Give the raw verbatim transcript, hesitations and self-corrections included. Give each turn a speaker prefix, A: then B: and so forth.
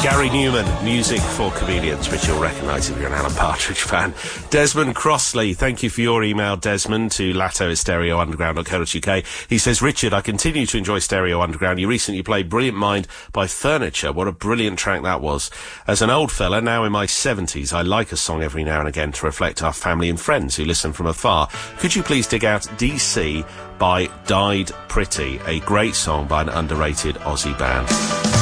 A: Gary Newman, music for chameleons, which you'll recognise if you're an Alan Partridge fan. Desmond Crossley, thank you for your email, Desmond, to latto at stereo underground dot co dot uk. He says, Richard, I continue to enjoy Stereo Underground. You recently played Brilliant Mind by Furniture. What a brilliant track that was. As an old fella, now in my seventies, I like a song every now and again to reflect our family and friends who listen from afar. Could you please dig out D C by Died Pretty, a great song by an underrated Aussie band?